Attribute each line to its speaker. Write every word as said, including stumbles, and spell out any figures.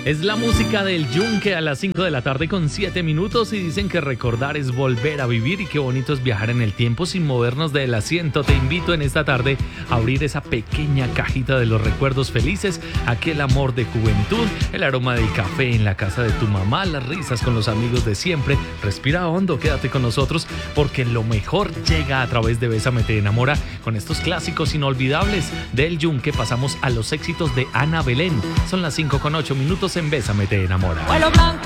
Speaker 1: Es la música del Yunque a las cinco de la tarde con siete minutos y dicen que recordar es volver a vivir y qué bonito es viajar en el tiempo sin movernos del asiento. Te invito en esta tarde a abrir esa pequeña cajita de los recuerdos felices, aquel amor de juventud, el aroma del café en la casa de tu mamá, las risas con los amigos de siempre. Respira hondo, quédate con nosotros porque lo mejor llega a través de Bésame Te Enamora. Con estos clásicos inolvidables del Yunque pasamos a los éxitos de Ana Belén. Son las cinco con ocho minutos en Bésame Te Enamora.